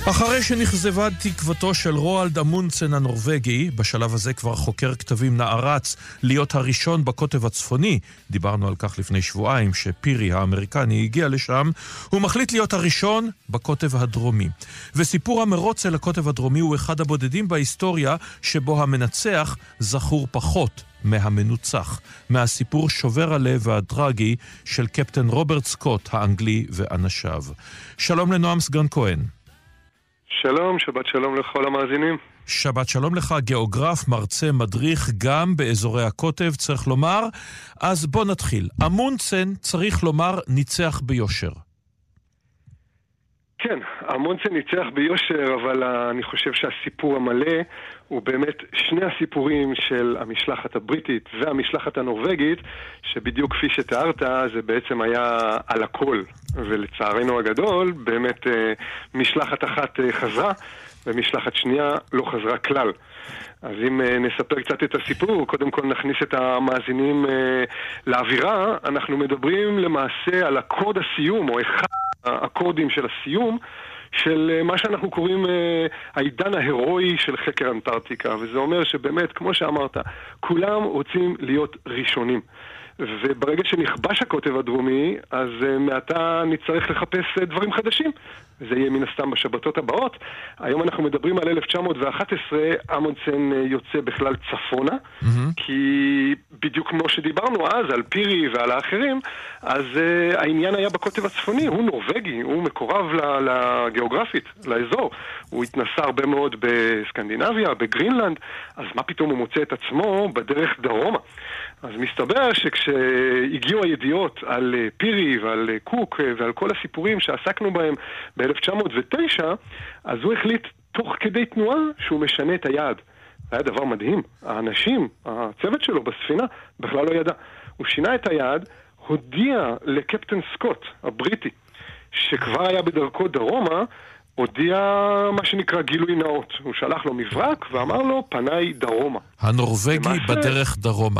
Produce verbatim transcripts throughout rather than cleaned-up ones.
אחרי שנחזבה תקוותו של רואלד אמונדסן הנורווגי, בשלב הזה כבר חוקר כתבים נערץ להיות הראשון בקוטב הצפוני, דיברנו על כך לפני שבועיים שפירי האמריקני הגיע לשם, הוא מחליט להיות הראשון בקוטב הדרומי. וסיפור המרוץ אל הקוטב הדרומי הוא אחד הבודדים בהיסטוריה שבו המנצח זכור פחות מהמנוצח, מהסיפור שובר הלב והטרגי של קפטן רוברט סקוט האנגלי ואנשיו. שלום לנועם סגן כהן. שלום, שבת שלום לכל המאזינים. שבת שלום לך, גיאוגרף, מרצה, מדריך גם באזורי הקוטב, צריך לומר. אז בוא נתחיל. אמונדסן, צריך לומר, ניצח ביושר. כן, אמונדסן ניצח ביושר, אבל אני חושב שהסיפור המלא הוא באמת שני הסיפורים של המשלחת הבריטית והמשלחת הנורווגית, שבדיוק כפי שתיארת, זה בעצם היה על הכל. ולצערנו הגדול, באמת משלחת אחת חזרה, ומשלחת שנייה לא חזרה כלל. אז אם נספר קצת את הסיפור, קודם כל נכניס את המאזינים לאווירה, אנחנו מדברים למעשה על הקוד הסיום, או אחד האקורדים של הסיום, של מה שאנחנו קוראים העידן ההירואי של חקר אנטארקטיקה, וזה אומר שבאמת, כמו שאמרת, כולם רוצים להיות ראשונים. וברגע שנכבש הקוטב הדרומי, אז מעתה נצטרך לחפש דברים חדשים. זה יהיה מן הסתם בשבתות הבאות. היום אנחנו מדברים על אלף תשע מאות ואחת עשרה, אמונדסן יוצא בכלל צפונה, mm-hmm. כי בדיוק כמו שדיברנו אז על פירי ועל האחרים, אז uh, העניין היה בקוטב הצפוני, הוא נורווגי, הוא מקורב לגיאוגרפית, לאזור. הוא התנסה הרבה מאוד בסקנדינביה, בגרינלנד, אז מה פתאום הוא מוצא את עצמו בדרך דרומה? אז מסתבר שכשהגיעו הידיעות על פירי ועל קוק ועל כל הסיפורים שעסקנו בהם ב-אלף תשע מאות ותשע, אז הוא החליט תוך כדי תנועה שהוא משנה את היעד. זה היה דבר מדהים. האנשים, הצוות שלו בספינה, בכלל לא ידע. הוא שינה את היעד, הודיע לקפטן סקוט, הבריטי, שכבר היה בדרכו דרומה, הודיע מה שנקרא גילוי נאות. הוא שלח לו מברק ואמר לו, פניי דרומה. הנורווגי למעשה, בדרך דרומה.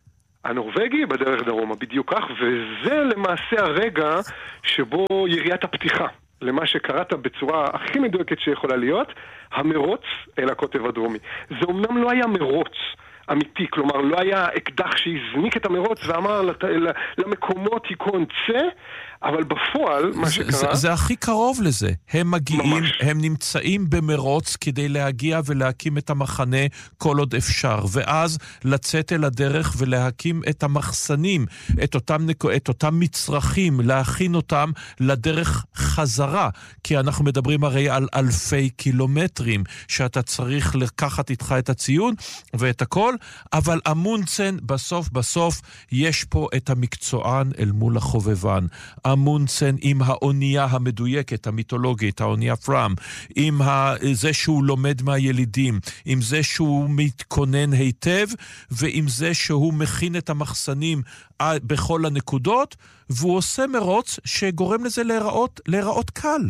הנורווגי בדרך דרומה, בדיוק כך, וזה למעשה הרגע שבו יריית הפתיחה, למה שקראת בצורה הכי מדויקת שיכולה להיות, המרוץ אל הקוטב הדרומי. זה אומנם לא היה מרוץ אמיתי, כלומר לא היה אקדח שהזניק את המרוץ ואמר למקומות יקון צא, אבל בפועל מה שקרה... זה, זה הכי קרוב לזה. הם מגיעים, ממש. הם נמצאים במרוץ כדי להגיע ולהקים את המחנה כל עוד אפשר, ואז לצאת אל הדרך ולהקים את המחסנים, את אותם, את אותם מצרכים, להכין אותם לדרך חזרה, כי אנחנו מדברים הרי על אלפי קילומטרים, שאתה צריך לקחת איתך את הציון ואת הכל, אבל אמונדסן בסוף בסוף יש פה את המקצוען אל מול החובבן. אמונדסן עם האונייה המדויקת, המיתולוגית, האונייה פרם, עם זה שהוא לומד מהילידים, עם זה שהוא מתכונן היטב, ועם זה שהוא מכין את המחסנים בכל הנקודות, והוא עושה מרוץ שגורם לזה להיראות, להיראות קל.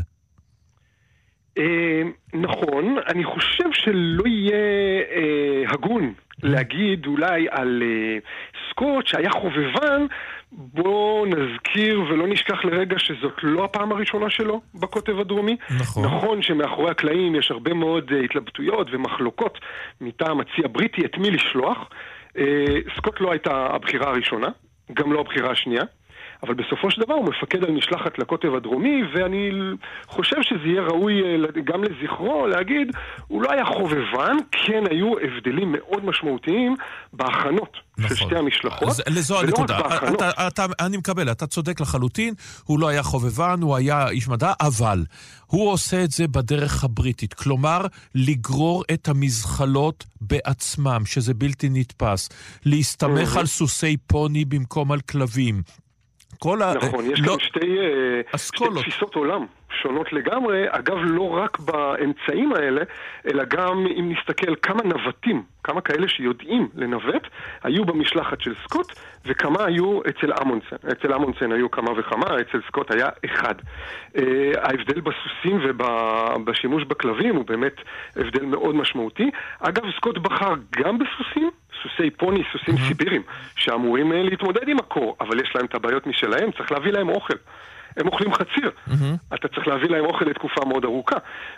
נכון, אני חושב שלא יהיה הגון להגיד אולי על סקוט שהיה חובבן. בוא נזכיר ולא נשכח לרגע שזאת לא הפעם הראשונה שלו בקוטב הדרומי. נכון. נכון שמאחורי הקלעים יש הרבה מאוד התלבטויות ומחלוקות מטעם הצי הבריטי את מי לשלוח. סקוט לא הייתה הבחירה הראשונה, גם לא הבחירה השנייה, אבל בסופו של דבר הוא מפקד על משלחת לקוטב הדרומי, ואני חושב שזה יהיה ראוי גם לזכרו להגיד, הוא לא היה חובבן, כן היו הבדלים מאוד משמעותיים בהכנות נכון. של שתי המשלחות. לזו הנקודה, אתה, אתה, אני מקבל, אתה צודק לחלוטין, הוא לא היה חובבן, הוא היה איש מדע, אבל הוא עושה את זה בדרך הבריטית, כלומר לגרור את המזחלות בעצמם, שזה בלתי נתפס, להסתמך על סוסי פוני במקום על כלבים. נכון, יש כאן שתי תפיסות עולם שונות לגמרי, אגב לא רק באמצעים האלה, אלא גם אם נסתכל כמה נווטים, כמה כאלה שיודעים לנווט, היו במשלחת של סקוט, וכמה היו אצל אמונדסן. אצל אמונדסן היו כמה וכמה, אצל סקוט היה אחד. ההבדל בסוסים ובשימוש בכלבים הוא באמת הבדל מאוד משמעותי. אגב, סקוט בחר גם בסוסים, סוסי פוני, סוסים סיבירים, שאמורים להתמודד עם הקור, אבל יש להם את הבעיות משלהם, צריך להביא להם אוכל. הם אוכלים חציר. Mm-hmm. אתה צריך להביא להם אוכל לתקופה מאוד ארוכה.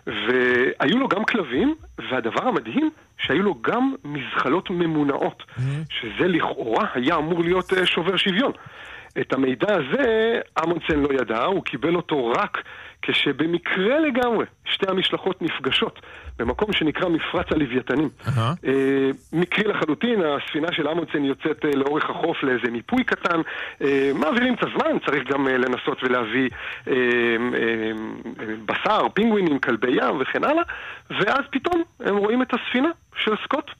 והיו לו גם כלבים, והדבר המדהים, שהיו לו גם מזחלות ממונעות, mm-hmm. שזה לכאורה היה אמור להיות שובר שוויון. את המידע הזה אמונסן לא ידע, הוא קיבל אותו רק כשבמקרה לגמרי שתי המשלחות נפגשות במקום שנקרא מפרץ הלוויתנים. Uh-huh. אה, מקרי לחלוטין, הספינה של אמונסן יוצאת אה, לאורך החוף לאיזה מיפוי קטן, אה, מעבירים את הזמן, צריך גם אה, לנסות ולהביא אה, אה, אה, בשר, פינגווינים, כלבי ים וכן הלאה, ואז פתאום הם רואים את הספינה של סקוט.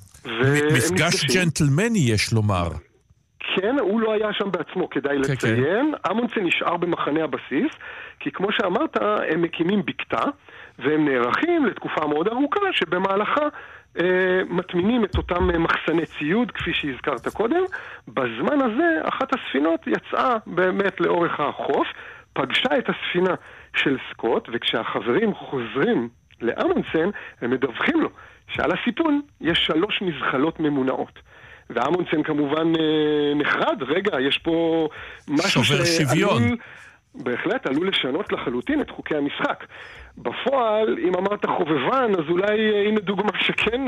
מפגש ג'נטלמני יש לומר. כן, הוא לא היה שם בעצמו, כדאי כן, לציין. כן. אמונסן נשאר במחנה הבסיס, כי כמו שאמרת, הם מקימים בקתה, והם נערכים לתקופה מאוד ארוכה, שבמהלכה אה, מטמינים את אותם מחסני ציוד, כפי שהזכרת קודם. בזמן הזה, אחת הספינות יצאה באמת לאורך החוף, פגשה את הספינה של סקוט, וכשהחברים חוזרים לאמונסן, הם מדווחים לו שעל הסיפון יש שלוש מזחלות ממונעות. ואמונסן כמובן נחרד, רגע, יש פה משהו שובר שוויון. בהחלט עלול לשנות לחלוטין את חוקי המשחק. בפועל, אם אמרת חובבן, אז אולי הנה דוגמה שכן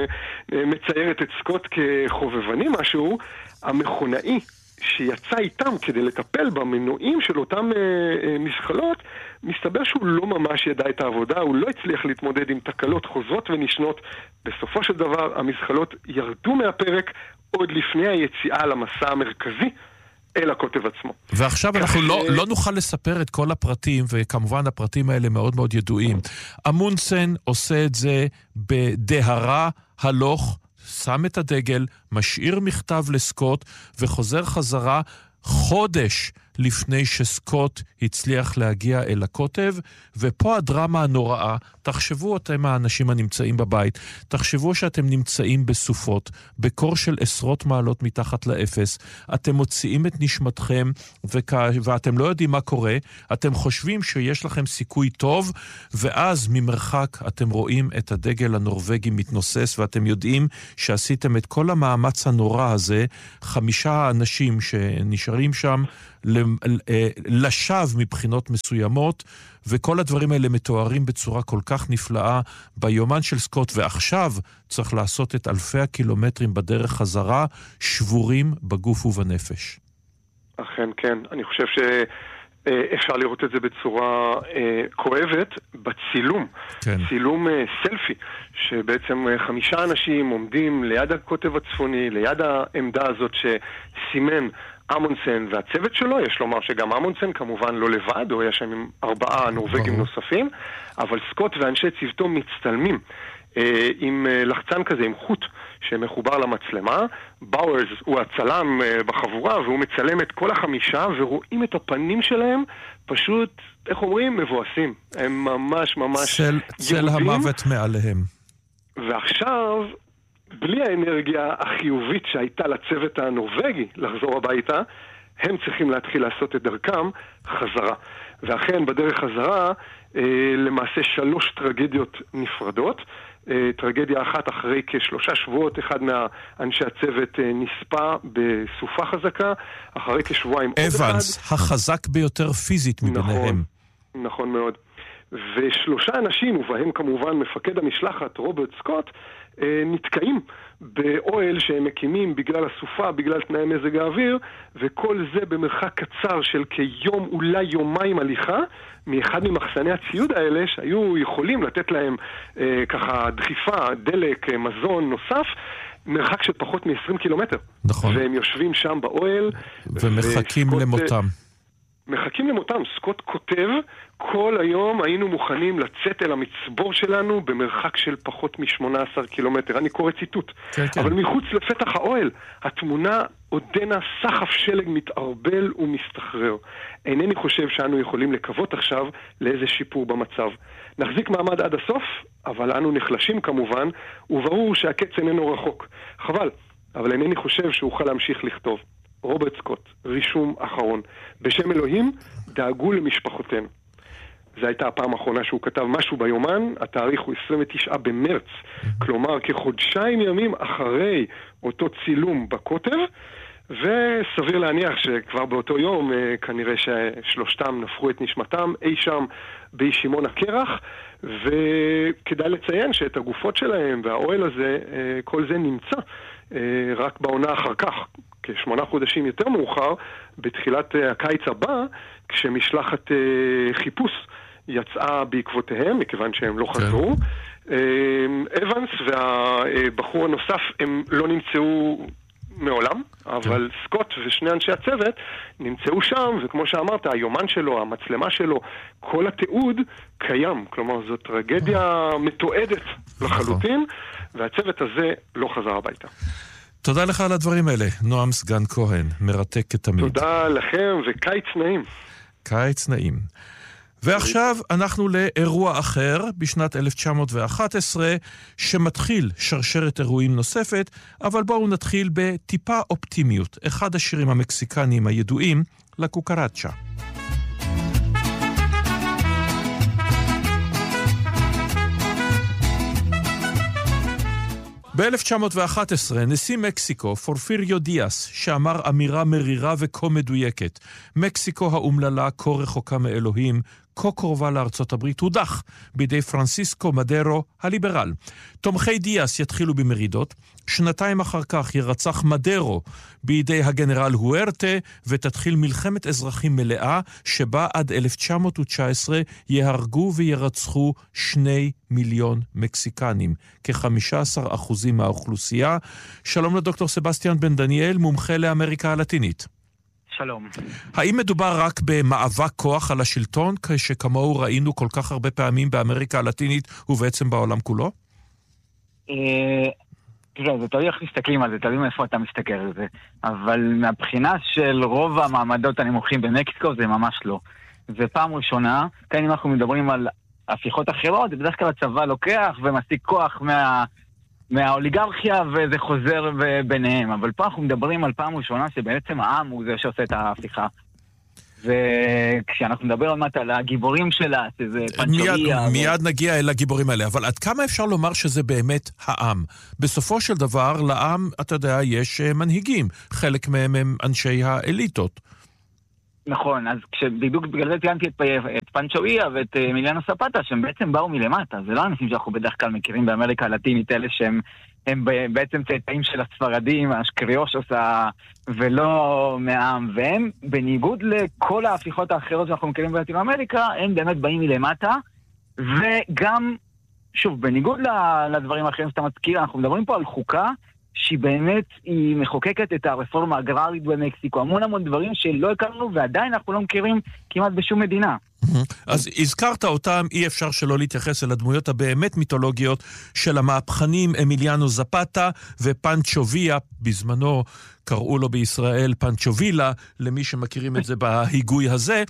מציירת את סקוט כחובבני משהו, המכונאי שיצא איתם כדי לטפל במנועים של אותם משחלות, מסתבר שהוא לא ממש ידע את העבודה, הוא לא הצליח להתמודד עם תקלות חוזרות ונשנות. בסופו של דבר, המשחלות ירדו מהפרק עוד לפני היציאה למסע המרכזי אל הקוטב עצמו. ועכשיו אנחנו לא, לא נוכל לספר את כל הפרטים, וכמובן הפרטים האלה מאוד מאוד ידועים. אמונסן עושה את זה בדהרה הלוך, שם את הדגל, משאיר מכתב לסקוט, וחוזר חזרה חודש לפני שסקוט הצליח להגיע אל הקוטב, ופה הדרמה הנוראה. תחשבו אתם האנשים הנמצאים בבית, תחשבו שאתם נמצאים בסופות, בקור של עשרות מעלות מתחת לאפס, אתם מוציאים את נשמתכם, וכ... ואתם לא יודעים מה קורה, אתם חושבים שיש לכם סיכוי טוב, ואז ממרחק אתם רואים את הדגל הנורווגי מתנוסס, ואתם יודעים שעשיתם את כל המאמץ הנורא הזה, חמישה האנשים שנשארים שם, לשב מבחינות מסוימות, וכל הדברים האלה מתוארים בצורה כל כך נפלאה ביומן של סקוט, ועכשיו צריך לעשות את אלפי הקילומטרים בדרך חזרה, שבורים בגוף ובנפש. אכן כן, אני חושב שאפשר לראות את זה בצורה אה, כואבת בצילום, כן. צילום אה, סלפי, שבעצם אה, חמישה אנשים עומדים ליד הקוטב הצפוני, ליד העמדה הזאת שסימן אמונסן והצוות שלו. יש לומר שגם אמונסן כמובן לא לבד, הוא היה שם עם ארבעה נורווגים נוספים, אבל סקוט ואנשי צוותו מצטלמים אה, עם אה, לחצן כזה, עם חוט שמחובר למצלמה. באוורס הוא הצלם אה, בחבורה, והוא מצלם את כל החמישה, ורואים את הפנים שלהם פשוט, איך אומרים, מבואסים. הם ממש ממש צל, צל המוות מעליהם. ועכשיו, בלי האנרגיה החיובית שהייתה לצוות הנורווגי לחזור הביתה, הם צריכים להתחיל לעשות את דרכם חזרה. ואכן, בדרך חזרה, אה, למעשה שלוש טרגדיות נפרדות. אה, טרגדיה אחת אחרי כשלושה שבועות, אחד מהאנשי הצוות אה, נספה בסופה חזקה, אחרי כשבועיים עוד אחד. אבנס, החזק ביותר פיזית מביניהם. נכון, נכון מאוד. ושלושה אנשים, ובהם כמובן מפקד המשלחת, רוברט סקוט, נתקעים באוהל שהם מקימים בגלל הסופה, בגלל תנאי מזג האוויר, וכל זה במרחק קצר של כיום, אולי יומיים הליכה, מאחד ממחסני הציוד האלה, שהיו יכולים לתת להם אה, ככה דחיפה, דלק, מזון נוסף, מרחק של פחות מ-עשרים קילומטר. נכון. והם יושבים שם באוהל. ומחכים וסקוט, למותם. מחכים למותם. סקוט כותב, כל היום היינו מוכנים לצאת אל המצבור שלנו במרחק של פחות מ-שמונה עשר קילומטר. אני קורא ציטוט. כן, כן. אבל מחוץ לפתח האוהל, התמונה עודנה סחף שלג מתערבל ומסתחרר. אינני חושב שאנו יכולים לקוות עכשיו לאיזה שיפור במצב. נחזיק מעמד עד הסוף, אבל אנו נחלשים כמובן, וברור שהקץ איננו רחוק. חבל, אבל אינני חושב שאוכל להמשיך לכתוב. רוברט סקוט, רישום אחרון. בשם אלוהים, דאגו למשפחותינו. זו הייתה הפעם האחרונה שהוא כתב משהו ביומן, התאריך הוא עשרים ותשעה במרץ, כלומר כחודשיים ימים אחרי אותו צילום בקוטב, וסביר להניח שכבר באותו יום כנראה ששלושתם נפחו את נשמתם אי שם בישימון הקרח, וכדאי לציין שאת הגופות שלהם והאוהל הזה, כל זה נמצא רק בעונה אחר כך, כשמונה חודשים יותר מאוחר, בתחילת הקיץ הבא, כשמשלחת חיפוש יצאה בעקבותיהם, מכיוון שהם לא חזרו. אבנס והבחור הנוסף הם לא נמצאו מעולם, אבל סקוט ושני אנשי הצוות נמצאו שם, וכמו שאמרת, היומן שלו, המצלמה שלו, כל התיעוד קיים. כלומר, זו טרגדיה מתועדת לחלוטין, והצוות הזה לא חזר הביתה. תודה לך על הדברים האלה, נועם סגן כהן, מרתק כתמיד. תודה לכם, וקיץ נעים. קיץ נעים. ועכשיו אנחנו לאירוע אחר בשנת אלף תשע מאות ואחת עשרה שמתחיל שרשרת אירועים נוספת, אבל בואו נתחיל בטיפה אופטימיות. אחד השירים המקסיקניים הידועים, לה קוקרצ'ה. ב-אלף תשע מאות ואחת עשרה נשיא מקסיקו, פורפיריו דיאס, שאמר אמירה מרירה וכה מדויקת, מקסיקו האומללה, כה רחוקה מאלוהים, כה קרובה לארצות הברית, הודח בידי פרנסיסקו מדרו הליברל. תומכי דיאס יתחילו במרידות, שנתיים אחר כך ירצח מדרו בידי הגנרל הוארטה, ותתחיל מלחמת אזרחים מלאה, שבה עד אלף תשע מאות תשע עשרה יהרגו וירצחו שני מיליון מקסיקנים, כ-חמישה עשר אחוזים מהאוכלוסייה. שלום לדוקטור סבסטיאן בן דניאל, מומחה לאמריקה הלטינית. שלום. האם מדובר רק במאבק כוח על השלטון, כשכמוהו ראינו כל כך הרבה פעמים באמריקה הלטינית ובעצם בעולם כולו? תראה, זה תלוי איך מסתכלים על זה, תלוי מאיפה אתה מסתכל על זה. אבל מהבחינה של רוב המעמדות הנמוכים במקסיקו זה ממש לא. זה פעם ראשונה, כאן אם אנחנו מדברים על הפיכות אחרות, זה בדרך כלל הצבא לוקח ומשיג כוח מה... מהאוליגרכיה, וזה חוזר ביניהם. אבל פה אנחנו מדברים על פעם ראשונה שבעצם העם הוא זה שעושה את ההפיכה. וכשאנחנו מדבר על מטה, על הגיבורים שלה, שזה פנצ'וריה... מיד, מיד נגיע אל הגיבורים האלה, אבל עד כמה אפשר לומר שזה באמת העם? בסופו של דבר, לעם, אתה יודע, יש מנהיגים. חלק מהם הם אנשי האליטות. נכון, אז כשבדיוק בגלל זה ציינתי את, את פנצ'וריה ואת מיליאנו ספטה, שהם בעצם באו מלמטה. זה לא אנשים שאנחנו בדרך כלל מכירים באמריקה הלטינית, אלה שהם הם בעצם צאצאים של הספרדים, האשקריושוס, ולא מהעם. והם, בניגוד לכל ההפיכות האחרות שאנחנו מכירים בלטין אמריקה, הם באמת באים מלמטה, וגם, שוב, בניגוד לדברים האחרים שאתה מזכיר, אנחנו מדברים פה על חוקה, שהיא באמת, היא מחוקקת את הרפורמה האגררית במקסיקו, המון המון דברים שלא הכרנו, ועדיין אנחנו לא מכירים כמעט בשום מדינה. אז הזכרת אותם, אי אפשר שלא להתייחס אל הדמויות הבאמת מיתולוגיות של המהפכנים אמיליאנו זפתה ופנצ'ו-ויה, בזמנו קראו לו בישראל פנצ'ו-וילה, למי שמכירים את זה בהיגוי הזה,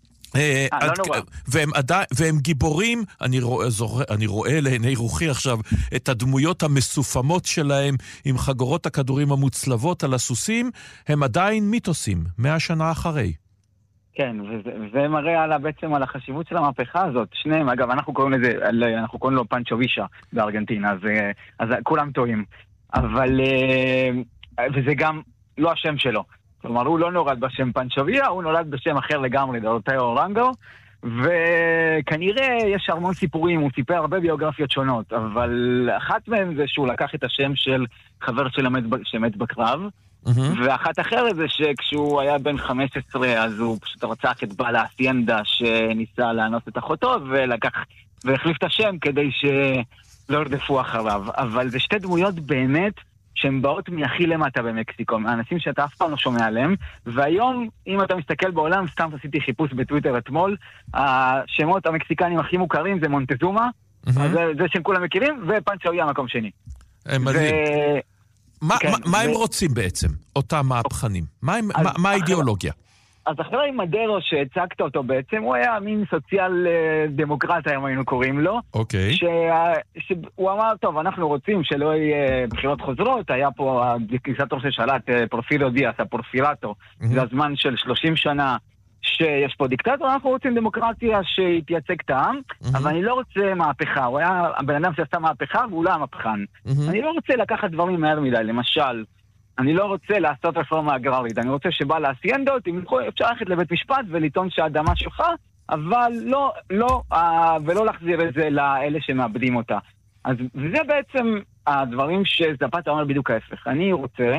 והם, והם גיבורים. אני רואה, אני רואה לעיני רוחי עכשיו את הדמויות המסופמות שלהם עם חגורות הכדורים המוצלבות על הסוסים, הם עדיין מיתוסים, מאה שנה אחרי. כן, וזה, וזה מראה על, בעצם על החשיבות של המהפכה הזאת. שניהם, אגב, אנחנו קוראים לזה, אנחנו קוראים לו פנצ'ו-וישה בארגנטינה, אז, אז כולם טועים. אבל, וזה גם לא השם שלו. כלומר, הוא לא נולד בשם פנצ'ו-ויה, הוא נולד בשם אחר לגמרי, דורטאו אורנגו, וכנראה יש המון סיפורים, הוא סיפר הרבה ביוגרפיות שונות, אבל אחת מהם זה שהוא לקח את השם של חבר שמת בקרב, ואחת אחרת זה שכשהוא היה בן חמש עשרה, אז הוא פשוט רצח את בעל האסיינדה שניסה לאנוס את אחותו, ולקח, והחליף את השם כדי שלא ירדפו אחריו. אבל זה שתי דמויות באמת שהן באות מהכי למטה במקסיקו, האנשים שאתה אף פעם לא שומע עליהם, והיום, אם אתה מסתכל בעולם, סתם עשיתי חיפוש בטוויטר אתמול, השמות המקסיקנים הכי מוכרים זה מונטזומה, זה, זה שהם כולם מכירים, ופנצ'ו-ויה מקום שני. מדהים. מה, כן, מה, מה ו... הם רוצים בעצם, אותם מהפכנים? מה, הם, אז, מה, מה האידיאולוגיה? אז אחרי מדרו שהצגת אותו בעצם, הוא היה מין סוציאל דמוקרט, היום היינו קוראים לו. אוקיי. שה, שהוא אמר, טוב, אנחנו רוצים שלא יהיה בחירות חוזרות, היה פה הדיקטטור ששלט, פורפיריו דיאס, הפורפירטו, mm-hmm. זה הזמן של שלושים שנה, שיש פה דיקטטור, אנחנו רוצים דמוקרטיה שתייצג את העם, mm-hmm. אבל אני לא רוצה מהפכה, הוא היה הבן אדם שעשה מהפכה והוא לא המהפכן. Mm-hmm. אני לא רוצה לקחת דברים מהר מדי, למשל, אני לא רוצה לעשות רפורמה אגררית, אני רוצה שבא לאסיינדות, אפשר ללכת לבית משפט ולטעון שהאדמה שלך, אבל לא, לא, ולא להחזיר את זה לאלה שמאבדים אותה. אז זה בעצם הדברים שזפאטה אומר בדיוק ההפך. אני רוצה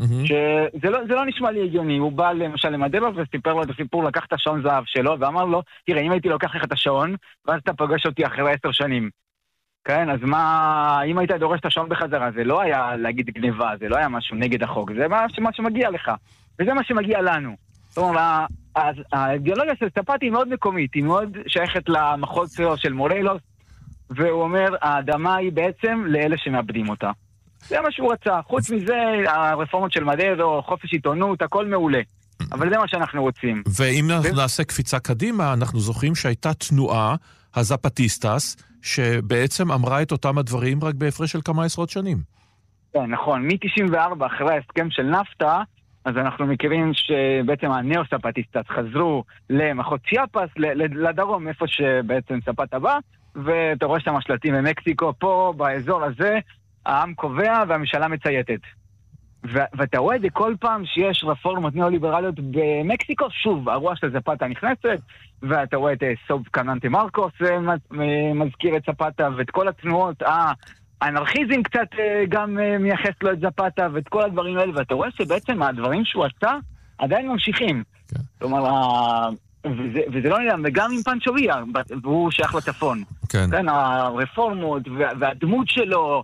שזה לא, זה לא נשמע לי הגיוני. הוא בא למשל למדבר וסיפר לו את הסיפור, לקח את השעון זהב שלו ואמר לו, תראה, אם הייתי לוקח לך את השעון, ואז אתה פגש אותי אחרי עשר שנים. כן, אז מה, אם היית דורש את השעון בחזרה, זה לא היה להגיד גניבה, זה לא היה משהו נגד החוק, זה מה, מה שמגיע לך. וזה מה שמגיע לנו. זאת אומרת, האידיאולוגיה של זפאטה היא מאוד מקומית, היא מאוד שייכת למחוז של מורלוס, והוא אומר, האדמה היא בעצם לאלה שמאבדים אותה. זה מה שהוא רצה. חוץ מזה, הרפורמות של מדרו, חופש עיתונות, הכל מעולה. אבל זה מה שאנחנו רוצים. ואם אנחנו נעשה קפיצה קדימה, אנחנו זוכרים שהייתה תנועה, הזפטיסטס, שבעצם אמרה את אותם הדברים רק בהפרש של כמה עשרות שנים. כן, נכון. מ-תשעים וארבע, אחרי ההסכם של נפטה, אז אנחנו מכירים שבעצם הנאו-ספטיסטס חזרו למחוז צ'יאפס, לדרום, איפה שבעצם זפאטה בא, ואתה רואה שם השלטים במקסיקו, פה, באזור הזה, העם קובע והממשלה מצייתת. ו- ואתה רואה את זה כל פעם שיש רפורמות ניאו-ליברליות במקסיקו, שוב, הרוח של זפאטה נכנסת, ואתה רואה את סוב קננטה מרקוס מזכיר את זפאטה, ואת כל התנועות, האנרכיזם קצת גם מייחס לו את זפאטה, ואת כל הדברים האלה, ואתה רואה שבעצם הדברים שהוא עשה עדיין ממשיכים. כן. כלומר, וזה, וזה לא נראה, וגם עם פנצ'ו ויה, והוא שייך לצפון. כן. כן, הרפורמות והדמות שלו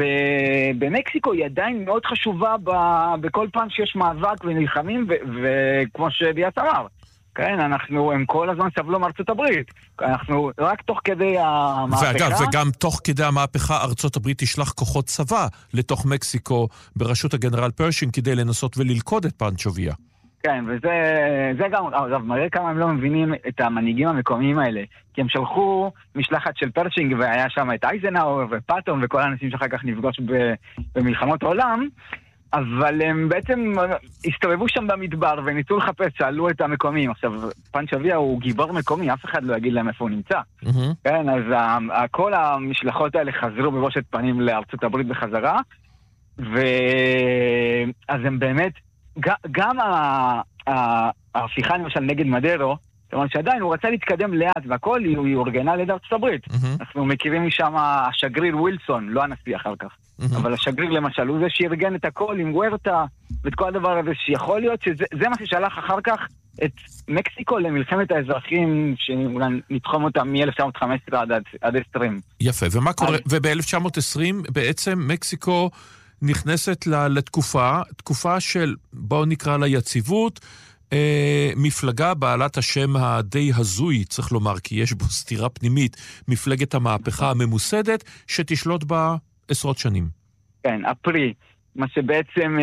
במקסיקו היא עדיין מאוד חשובה בכל פעם שיש מאבק ונלחמים, וכמו שביאס אמר, כן, אנחנו, הם כל הזמן סבלו מארצות הברית. אנחנו רק תוך כדי המהפכה... ואגב, וגם תוך כדי המהפכה, ארצות הברית תשלח כוחות צבא לתוך מקסיקו בראשות הגנרל פרשינג כדי לנסות וללכוד את פנצ'ו ויה. כן, וזה זה גם, אגב, מראה כמה הם לא מבינים את המנהיגים המקומיים האלה, כי הם שלחו משלחת של פרשינג, והיה שם את אייזנהאואר ופאטום וכל האנשים שאחר כך נפגוש במלחמות העולם, אבל הם בעצם הסתובבו שם במדבר וניסו לחפש, שאלו את המקומיים. עכשיו, פנצ'ו ויה הוא גיבור מקומי, אף אחד לא יגיד להם איפה הוא נמצא. Mm-hmm. כן, אז כל המשלחות האלה חזרו בבושת פנים לארצות הברית בחזרה, ואז הם באמת, גם ההפיכה למשל נגד מדרו, זאת אומרת שעדיין הוא רצה להתקדם לאט, והכל היא אורגנה ליד ארצות הברית. אנחנו מכירים משם השגריר ווילסון, לא הנשיא אחר כך. אבל השגריר למשל, הוא זה שארגן את הכל עם וורטה, ואת כל הדבר הזה, שיכול להיות שזה מה ששלח אחר כך את מקסיקו למלחמת האזרחים, שנתחום אותה מ-אלף תשע מאות וחמש עשרה עד עשרים. יפה, ומה קורה? וב-אלף תשע מאות עשרים בעצם מקסיקו נכנסת לתקופה, תקופה של, בואו נקרא לה יציבות, אה, מפלגה בעלת השם הדי הזוי, צריך לומר, כי יש בו סתירה פנימית, מפלגת המהפכה הממוסדת, שתשלוט בה עשרות שנים. כן, הפרי, מה שבעצם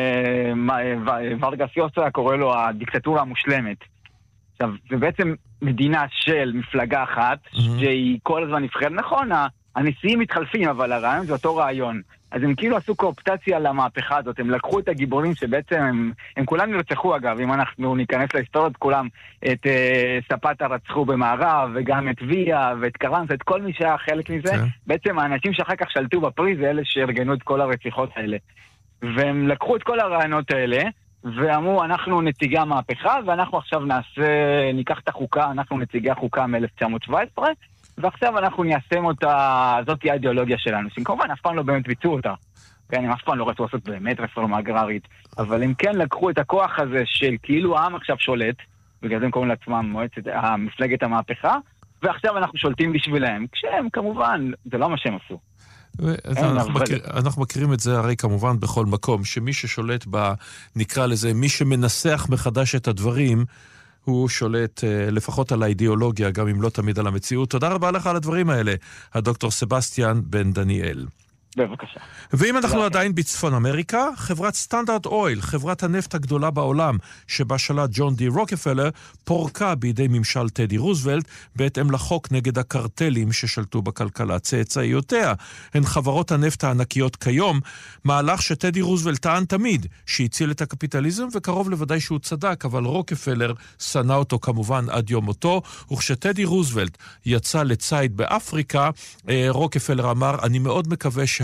אה, ורגס יוסה קורא לו הדיקטטורה המושלמת. עכשיו, זה בעצם מדינה של מפלגה אחת, mm-hmm. שהיא כל הזמן נבחרת, נכון, הנשיאים מתחלפים, אבל הרעיון זה אותו רעיון. אז הם כאילו עשו קואופטציה למהפכה הזאת, הם לקחו את הגיבורים שבעצם הם, הם כולם נרצחו אגב, אם אנחנו ניכנס להיסטוריות, כולם את uh, ספאטה רצחו במערב, וגם את ויה ואת קרנס, את כל מי שהיה חלק מזה, okay. בעצם האנשים שאחר כך שלטו בפרי זה אלה שארגנו את כל הרציחות האלה. והם לקחו את כל הרעיונות האלה, ואמרו אנחנו נציגי המהפכה, ואנחנו עכשיו נעשה, ניקח את החוקה, אנחנו נציגי החוקה מ-אלף תשע מאות שבע עשרה, ועכשיו אנחנו ניישם אותה, זאת היא האידיאולוגיה שלנו, שכמובן אף פעם לא באמת ביצעו אותה. כן, הם אף פעם לא רצו לעשות באמת רפורמה אגררית, אבל הם כן לקחו את הכוח הזה של כאילו העם עכשיו שולט, בגלל זה הם קוראים לעצמם מועצת, מפלגת המהפכה, ועכשיו אנחנו שולטים בשבילהם, כשהם כמובן, זה לא מה שהם עשו. אנחנו, מכיר, אנחנו מכירים את זה הרי כמובן בכל מקום, שמי ששולט בה, נקרא לזה, מי שמנסח מחדש את הדברים, הוא שולט לפחות על האידיאולוגיה, גם אם לא תמיד על המציאות. תודה רבה לך על הדברים האלה, הדוקטור סבסטיאן בן דניאל. בבקשה. ואם אנחנו עדיין בצפון אמריקה, חברת סטנדרט אויל, חברת הנפט הגדולה בעולם, שבה שלט ג'ון די רוקפלר, פורקה בידי ממשל טדי רוזוולט, בהתאם לחוק נגד הקרטלים ששלטו בכלכלה. צאצאיותיה הן חברות הנפט הענקיות כיום, מהלך שטדי רוזוולט טען תמיד שהציל את הקפיטליזם, וקרוב לוודאי שהוא צדק, אבל רוקפלר שנא אותו כמובן עד יום מותו, וכשטדי רוזוולט יצא לציד באפריקה, רוקפלר אמר, אני מאוד מקווה שה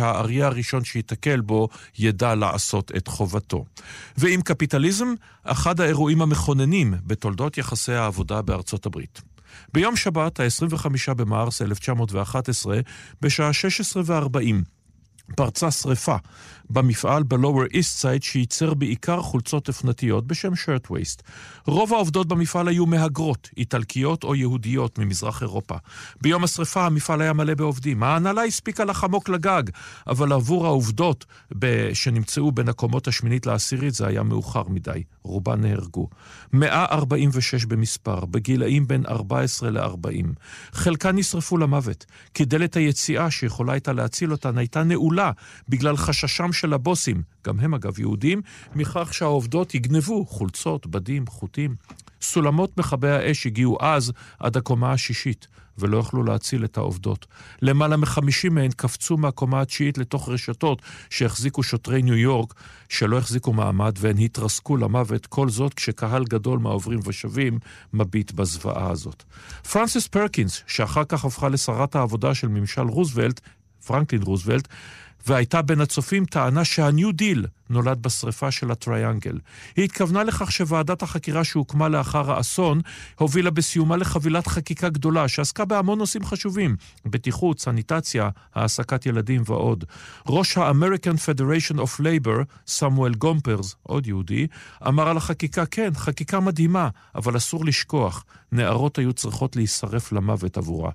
שהאריה הראשון שיתקל בו ידע לעשות את חובתו. ועם קפיטליזם, אחד האירועים המכוננים בתולדות יחסי העבודה בארצות הברית. ביום שבת, ה-עשרים וחמישה במרס אלף תשע מאות ואחת עשרה, בשעה שש עשרה וארבעים, פרצה שריפה במפעל בלואוור איסט סייד שייצר בעיקר חולצות אופנתיות בשם שירטווייסט. רוב העובדות במפעל היו מהגרות, איטלקיות או יהודיות ממזרח אירופה. ביום השריפה המפעל היה מלא בעובדים. ההנהלה הספיקה לחמוק לגג, אבל עבור העובדות שנמצאו בין הקומות השמינית לעשירית זה היה מאוחר מדי. רובן נהרגו. מאה ארבעים ושש במספר, בגילאים בין ארבע עשרה ל-ארבעים. חלקן נשרפו למוות, כי דלת היציאה שיכולה הייתה להציל אותן הייתה נעולה בגלל חששם של הבוסים, גם הם אגב יהודים, מכך שהעובדות יגנבו חולצות, בדים, חוטים. סולמות מכבי האש הגיעו אז עד הקומה השישית, ולא יכלו להציל את העובדות. למעלה מחמישים מהן קפצו מהקומה התשיעית לתוך רשתות שהחזיקו שוטרי ניו יורק, שלא החזיקו מעמד והן התרסקו למוות, כל זאת כשקהל גדול מהעוברים ושבים מביט בזוועה הזאת. פרנסיס פרקינס, שאחר כך הפכה לשרת העבודה של ממשל רוזוולט, פרנקלין רוזוולט, והייתה בין הצופים טענה שהניו דיל נולד בשריפה של הטריאנגל. היא התכוונה לכך שוועדת החקירה שהוקמה לאחר האסון הובילה בסיומה לחבילת חקיקה גדולה שעסקה בהמון נושאים חשובים, בטיחות, סניטציה, העסקת ילדים ועוד. ראש ה-American Federation of Labor, סמואל גומפרס, עוד יהודי, אמר על החקיקה, כן, חקיקה מדהימה, אבל אסור לשכוח, נערות היו צריכות להישרף למוות עבורה.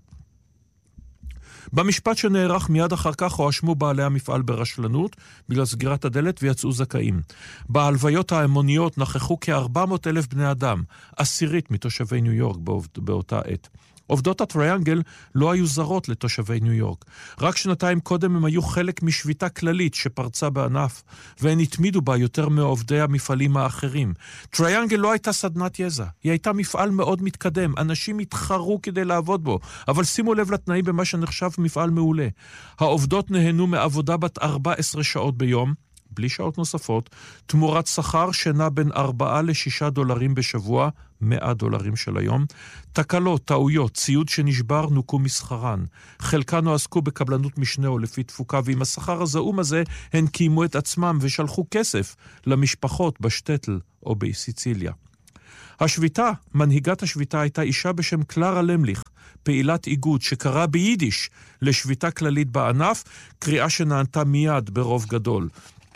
במשפט שנערך מיד אחר כך הואשמו בעלי המפעל ברשלנות בגלל סגירת הדלת ויצאו זכאים. בהלוויות ההמוניות נכחו כ-ארבע מאות אלף בני אדם, עשירית מתושבי ניו יורק באותה עת. עובדות הטריאנגל לא היו זרות לתושבי ניו יורק. רק שנתיים קודם הם היו חלק משביתה כללית שפרצה בענף, והן התמידו בה יותר מעובדי המפעלים האחרים. טריאנגל לא הייתה סדנת יזע, היא הייתה מפעל מאוד מתקדם, אנשים התחרו כדי לעבוד בו, אבל שימו לב לתנאים במה שנחשב מפעל מעולה. העובדות נהנו מעבודה בת ארבע עשרה שעות ביום, בלי שעות נוספות, תמורת שכר שנע בין ארבעה לשישה דולרים בשבוע, מאה דולרים של היום. תקלות, טעויות, ציוד שנשבר נוקו מסחרן. חלקן עסקו בקבלנות משנה או לפי תפוקה, ועם השכר הזעום הזה הן קיימו את עצמם ושלחו כסף למשפחות בשטטל או בסיציליה. השביתה, מנהיגת השביתה הייתה אישה בשם קלרה למליך, פעילת איגוד שקרא ביידיש לשביתה כללית בענף, קריאה שנענתה מיד ברוב גדול.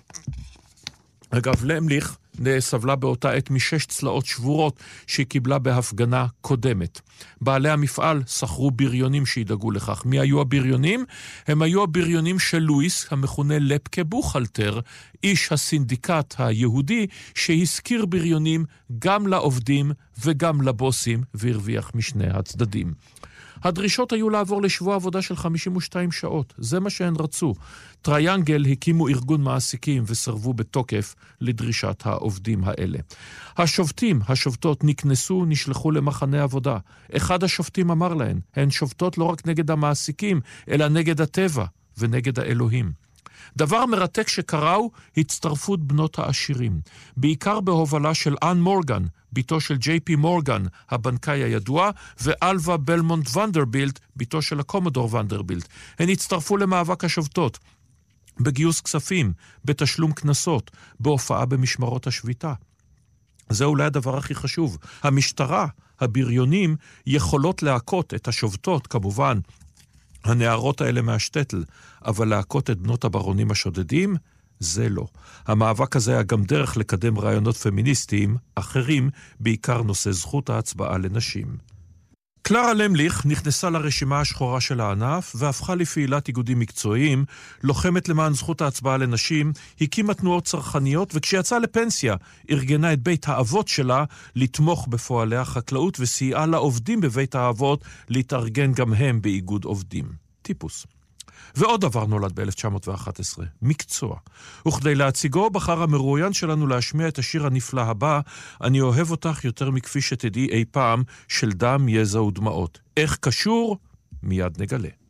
אגב, למליך סבלה באותה עת משש צלעות שבורות שהיא קיבלה בהפגנה קודמת. בעלי המפעל שכרו בריונים שידאגו לכך. מי היו הבריונים? הם היו הבריונים של לואיס, המכונה לפקה בוכלטר, איש הסינדיקט היהודי שהזכיר בריונים גם לעובדים וגם לבוסים והרוויח משני הצדדים. הדרישות היו לעבור לשבוע עבודה של חמישים ושתיים שעות. זה מה שהן רצו. טריאנגל הקימו ארגון מעסיקים וסרבו בתוקף לדרישת העובדים האלה. השופטים, השופטות נקנסו, נשלחו למחנה עבודה. אחד השופטים אמר להן, הן שופטות לא רק נגד המעסיקים, אלא נגד הטבע ונגד האלוהים. דבר מרתק שקראו הצטרפות בנות העשירים, בעיקר בהובלה של אן מורגן, ביתו של ג'יי פי מורגן, הבנקאי הידוע, ואלווה בלמונט ונדרבילט, ביתו של הקומודור ונדרבילט. הן הצטרפו למאבק השובתות, בגיוס כספים, בתשלום כנסות, בהופעה במשמרות השביתה. זה אולי הדבר הכי חשוב. המשטרה, הבריונים, יכולות להכות את השובתות, כמובן, הנערות האלה מהשטטל, אבל להכות את בנות הברונים השודדים, זה לא. המאבק הזה היה גם דרך לקדם רעיונות פמיניסטיים אחרים, בעיקר נושא זכות ההצבעה לנשים. קלרה למליך נכנסה לרשימה השחורה של הענף והפכה לפעילת איגודים מקצועיים, לוחמת למען זכות ההצבעה לנשים, הקימה תנועות צרכניות, וכשיצאה לפנסיה ארגנה את בית האבות שלה לתמוך בפועלי החקלאות וסייעה לעובדים בבית האבות להתארגן גם הם באיגוד עובדים. טיפוס. ועוד דבר נולד ב-אלף תשע מאות ואחת עשרה, מקצוע. וכדי להציגו בחר המרואיין שלנו להשמיע את השיר הנפלא הבא, אני אוהב אותך יותר מכפי שתדעי אי פעם, של דם, יזע ודמעות. איך קשור? מיד נגלה.